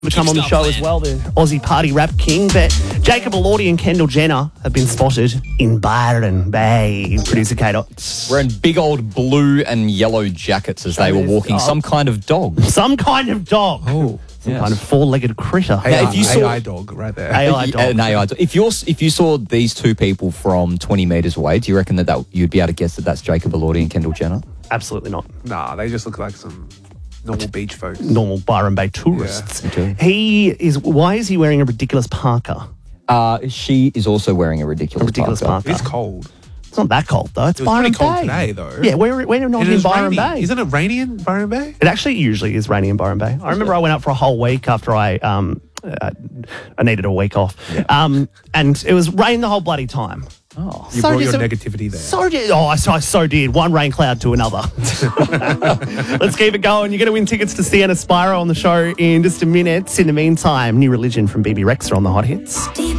Come on the show as well, the Aussie party rap king. But Jacob Elordi and Kendall Jenner have been spotted in Byron Bay. Producer Kato. Wearing big old blue and yellow jackets as they were walking some kind of dog. Some kind of dog. Oh, some kind of four-legged critter. If you saw AI dog right there. AI dog. An AI dog. If you saw these two people from 20 metres away, do you reckon that you'd be able to guess that that's Jacob Elordi and Kendall Jenner? Absolutely not. Nah, they just look like some normal beach folks. Normal Byron Bay tourists. Yeah. Why is he wearing a ridiculous parka? She is also wearing a ridiculous parka. It's cold. It's not that cold, though. It's It was Byron pretty cold Bay. today, though. Yeah, we're not in Byron Bay. Isn't it rainy in Byron Bay? It actually usually is rainy in Byron Bay. I remember I went up for a whole week after I needed a week off. Yeah. And it was rain the whole bloody time. Oh. You brought your negativity there. I so did. One rain cloud to another. Let's keep it going. You're going to win tickets to Sienna Spyro on the show in just a minute. In the meantime, New Religion from BB Rexa on the Hot Hits.